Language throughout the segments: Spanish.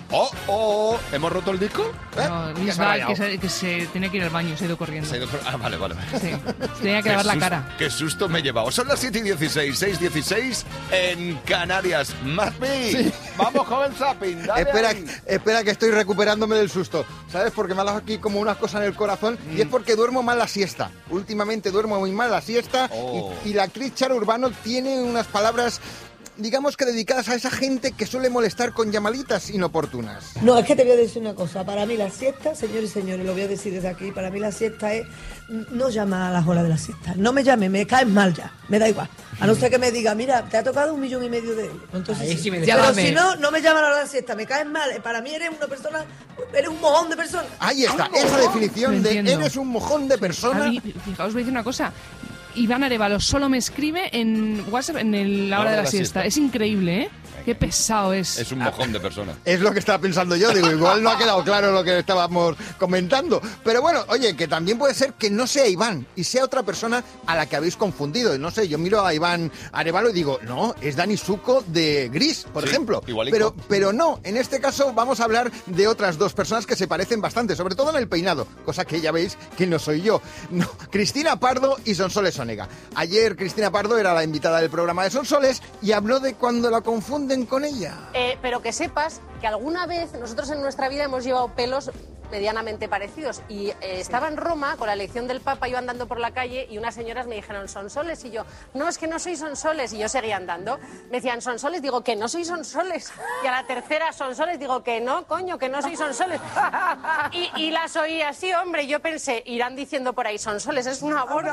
¿Hemos roto el disco? No, Bisbal, que se tenía que ir al baño, se ha ido corriendo. Vale. Sí, se tenía que lavar la cara. Qué susto me he llevado. Son las 7:16, 6:16 en Canarias. ¡Maspi! Sí. Vamos con el zapping. Espera que estoy recuperándome del susto. ¿Sabes? Porque me ha dado aquí como unas cosas en el corazón y es porque duermo mal la siesta. Últimamente duermo muy mal la siesta y la actriz Charo Urbano tiene unas palabras, digamos que dedicadas a esa gente que suele molestar con llamaditas inoportunas. No, es que te voy a decir una cosa. Para mí la siesta, señores y señores, lo voy a decir desde aquí, para mí la siesta es no llamar a las horas de la siesta. No me llames, me caes mal ya, me da igual. A no ser que me diga, mira, te ha tocado 1,5 millones de euros. Entonces, sí. Pero si no, no me llaman a la hora de la siesta, me caes mal. Para mí eres una persona, eres un mojón de persona. Ahí está, esa definición de eres un mojón de persona. Fijaos, voy a decir una cosa. Iván Arévalo solo me escribe en WhatsApp en la hora de la siesta. Es increíble, ¿eh? Qué pesado es. Es un mojón de persona. Es lo que estaba pensando yo. Digo, igual no ha quedado claro lo que estábamos comentando. Pero bueno, oye, que también puede ser que no sea Iván y sea otra persona a la que habéis confundido. No sé, yo miro a Iván Arévalo y digo, no, es Dani Zuko de Gris, por ejemplo. Igualito. Pero no, en este caso vamos a hablar de otras dos personas que se parecen bastante, sobre todo en el peinado, cosa que ya veis que no soy yo. No, Cristina Pardo y Sonsoles Onega. Ayer Cristina Pardo era la invitada del programa de Sonsoles y habló de cuando la confunden con ella. Pero que sepas que alguna vez nosotros en nuestra vida hemos llevado pelos medianamente parecidos y estaba en Roma con la elección del Papa, iba andando por la calle y unas señoras me dijeron Sonsoles y yo, no, es que no soy Sonsoles, y yo seguía andando, me decían Sonsoles, digo que no soy Sonsoles, y a la tercera Sonsoles digo que no, coño, que no soy Sonsoles, y las oí así, hombre, yo pensé, irán diciendo por ahí Sonsoles, es una borde.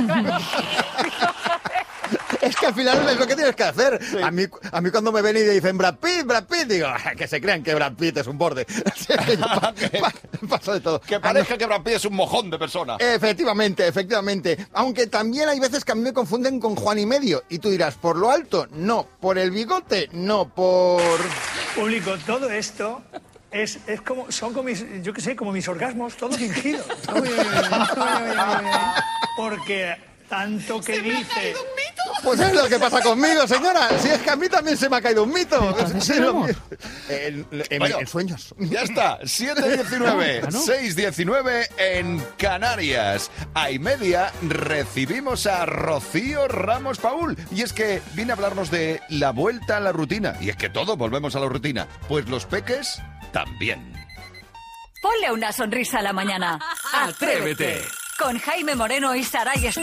Es que al final es lo que tienes que hacer. Sí. A mí cuando me ven y dicen Brad Pitt, digo, que se crean que Brad Pitt es un borde. Pasa de todo. Que parezca que Brad Pitt es un mojón de persona. Efectivamente. Aunque también hay veces que a mí me confunden con Juan y Medio. Y tú dirás, ¿por lo alto? No. ¿Por el bigote? No. Por... Público, todo esto... Es como, son como mis, yo qué sé, como mis orgasmos, todo fingido. Porque tanto que dice... Pues es lo que pasa conmigo, señora. Si es que a mí también se me ha caído un mito. En sueños. Ya está, 7:19, 6:19 en Canarias. A y media recibimos a Rocío Ramos Paul. Y es que viene a hablarnos de la vuelta a la rutina. Y es que todos volvemos a la rutina. Pues los peques también. Ponle una sonrisa a la mañana. ¡Atrévete! Con Jaime Moreno y Saray